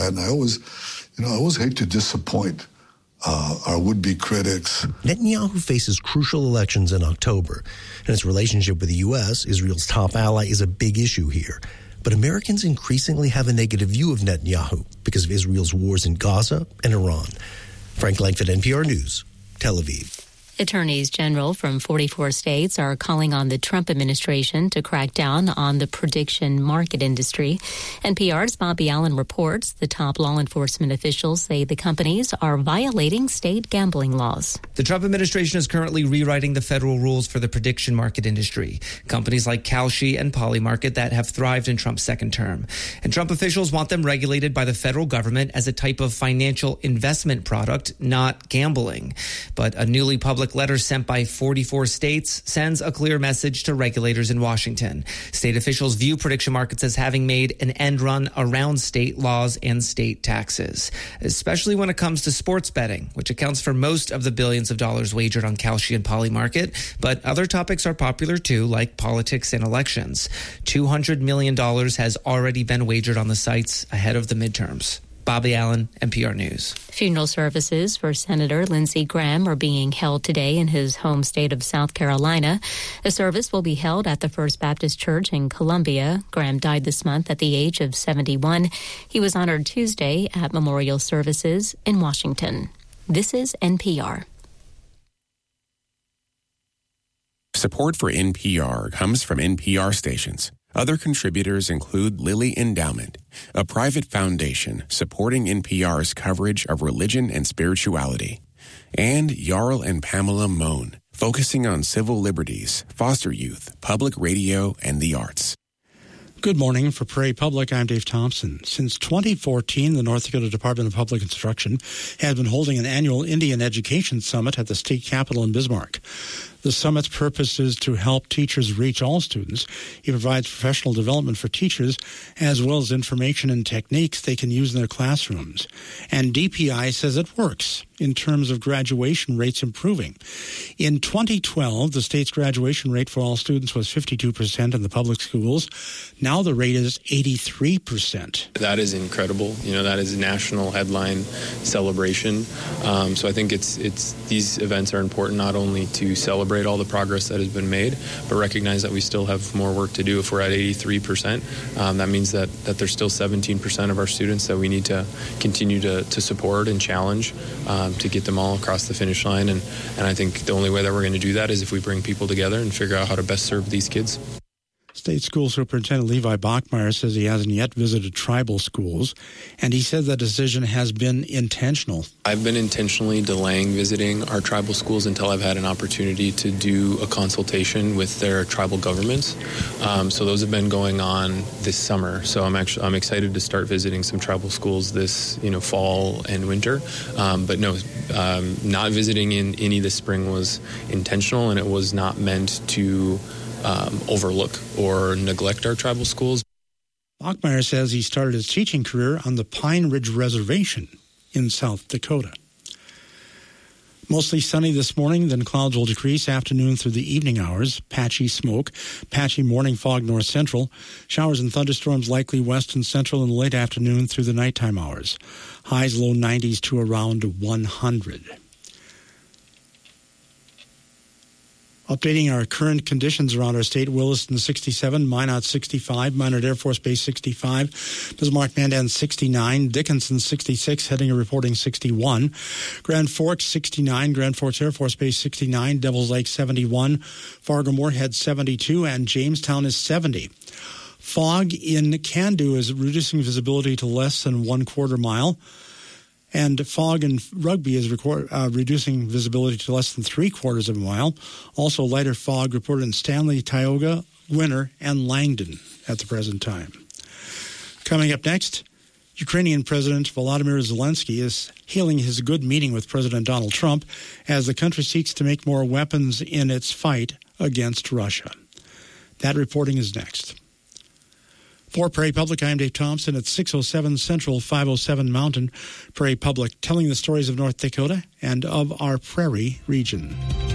that. And I always hate to disappoint our would-be critics. Netanyahu faces crucial elections in October, and his relationship with the U.S., Israel's top ally, is a big issue here. But Americans increasingly have a negative view of Netanyahu because of Israel's wars in Gaza and Iran. Frank Langford, NPR News, Tel Aviv. Attorneys general from 44 states are calling on the Trump administration to crack down on the prediction market industry. NPR's Bobby Allen reports the top law enforcement officials say the companies are violating state gambling laws. The Trump administration is currently rewriting the federal rules for the prediction market industry. Companies like Kalshi and Polymarket that have thrived in Trump's second term. And Trump officials want them regulated by the federal government as a type of financial investment product, not gambling. But a newly public letter sent by 44 states sends a clear message to regulators in Washington. State officials view prediction markets as having made an end run around state laws and state taxes, especially when it comes to sports betting, which accounts for most of the billions of dollars wagered on Kalshi and Polymarket. But other topics are popular too, like politics and elections. $200 million has already been wagered on the sites ahead of the midterms. Bobby Allen, NPR News. Funeral services for Senator Lindsey Graham are being held today in his home state of South Carolina. The service will be held at the First Baptist Church in Columbia. Graham died this month at the age of 71. He was honored Tuesday at memorial services in Washington. This is NPR. Support for NPR comes from NPR stations. Other contributors include Lilly Endowment, a private foundation supporting NPR's coverage of religion and spirituality, and Jarl and Pamela Mohn, focusing on civil liberties, foster youth, public radio, and the arts. Good morning. For Prairie Public, I'm Dave Thompson. Since 2014, the North Dakota Department of Public Instruction has been holding an annual Indian Education Summit at the state capitol in Bismarck. The summit's purpose is to help teachers reach all students. It provides professional development for teachers as well as information and techniques they can use in their classrooms. And DPI says it works in terms of graduation rates improving. In 2012, the state's graduation rate for all students was 52% in the public schools. Now the rate is 83%. That is incredible. That is a national headline celebration. So I think these events are important not only to celebrate all the progress that has been made, but recognize that we still have more work to do. If we're at 83%, that means that there's still 17% of our students that we need to continue to support and challenge to get them all across the finish line. And I think the only way that we're going to do that is if we bring people together and figure out how to best serve these kids. State School Superintendent Levi Bachmeyer says he hasn't yet visited tribal schools, and he said that decision has been intentional. I've been intentionally delaying visiting our tribal schools until I've had an opportunity to do a consultation with their tribal governments. So those have been going on this summer. So I'm excited to start visiting some tribal schools this fall and winter. But no, not visiting in any this spring was intentional, and it was not meant to overlook or neglect our tribal schools. Bachmeyer says he started his teaching career on the Pine Ridge Reservation in South Dakota. Mostly sunny this morning, then clouds will decrease afternoon through the evening hours. Patchy smoke, patchy morning fog north central. Showers and thunderstorms likely west and central in the late afternoon through the nighttime hours. Highs low 90s to around 100. Updating our current conditions around our state: Williston 67, Minot 65, Minot Air Force Base 65, Bismarck Mandan 69, Dickinson 66, heading and reporting 61, Grand Forks 69, Grand Forks Air Force Base 69, Devils Lake 71, Fargo Moorhead 72, and Jamestown is 70. Fog in Candu is reducing visibility to less than 1/4 mile. And fog in Rugby is reducing visibility to less than 3/4 of a mile. Also, lighter fog reported in Stanley, Tioga, Winter, and Langdon at the present time. Coming up next, Ukrainian President Volodymyr Zelensky is hailing his good meeting with President Donald Trump as the country seeks to make more weapons in its fight against Russia. That reporting is next. For Prairie Public, I'm Dave Thompson at 6:07 Central, 5:07 Mountain. Prairie Public, telling the stories of North Dakota and of our prairie region.